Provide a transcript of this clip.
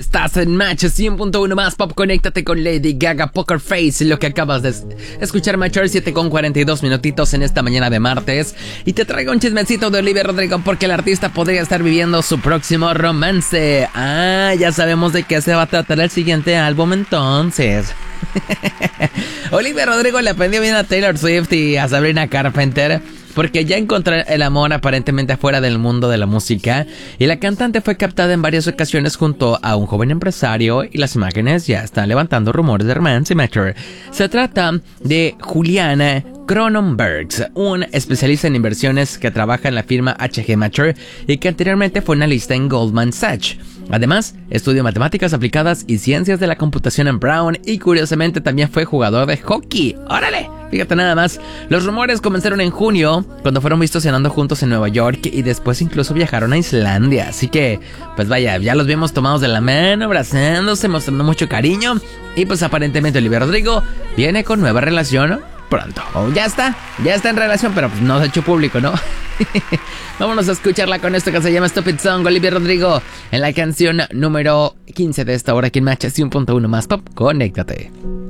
Estás en Match 100.1 más Pop. Conéctate con Lady Gaga, Poker Face. Lo que acabas de escuchar, Matcher, 7:42 minutitos en esta mañana de martes. Y te traigo un chismecito de Olivia Rodrigo, porque el artista podría estar viviendo su próximo romance. Ya sabemos de qué se va a tratar el siguiente álbum entonces. Olivia Rodrigo le aprendió bien a Taylor Swift y a Sabrina Carpenter, porque ya encontró el amor aparentemente afuera del mundo de la música, y la cantante fue captada en varias ocasiones junto a un joven empresario, y las imágenes ya están levantando rumores de romance. Se trata de Juliana Cronenberg, un especialista en inversiones que trabaja en la firma HG Mature y que anteriormente fue analista en Goldman Sachs. Además, estudió matemáticas aplicadas y ciencias de la computación en Brown, y curiosamente también fue jugador de hockey. ¡Órale! Fíjate nada más. Los rumores comenzaron en junio, cuando fueron vistos cenando juntos en Nueva York, y después incluso viajaron a Islandia. Así que, pues vaya, ya los vimos tomados de la mano, abrazándose, mostrando mucho cariño. Y pues aparentemente Olivia Rodrigo viene con nueva relación pronto. Ya está en relación, pero pues no se ha hecho público, ¿no? Vámonos a escucharla con esto que se llama Stupid Song, Olivia Rodrigo, en la canción número 15 de esta hora aquí en Match 1.1 más Pop. Conéctate.